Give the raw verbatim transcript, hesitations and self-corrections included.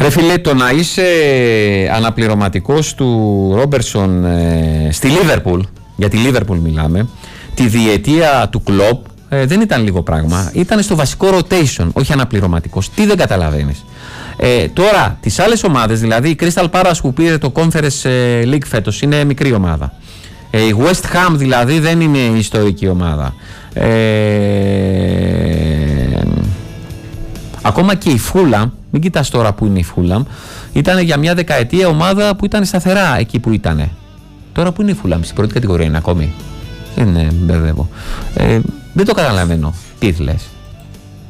Ρε φίλε, το να είσαι αναπληρωματικός του Ρόμπερσον ε, στη Λίβερπουλ, για τη Λίβερπουλ μιλάμε, τη διετία του Κλοπ, ε, δεν ήταν λίγο πράγμα. Ήταν στο βασικό rotation, όχι αναπληρωματικός. Τι δεν καταλαβαίνεις. Ε, τώρα, τις άλλες ομάδες, δηλαδή η Crystal Palace που πήρε το Conference League φέτος, είναι μικρή ομάδα. Ε, η West Ham δηλαδή δεν είναι η ιστορική ομάδα. Ε, ακόμα και η Fulham, μην κοιτάς τώρα που είναι η Fulham, ήταν για μια δεκαετία ομάδα που ήταν σταθερά εκεί που ήταν. Τώρα που είναι η Fulham, στην πρώτη κατηγορία είναι ακόμη. Δεν μπερδεύω. Ε, δεν το καταλαβαίνω. Τι λες.